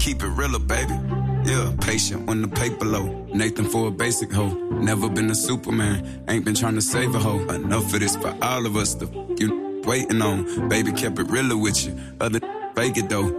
keep it realer, baby. Yeah, patient when the paper low. Nathan for a basic hoe. Never been a Superman. Ain't been trying to save a hoe. Enough of this for all of us. The you waiting on. Baby kept it realer with you. Other fake it though.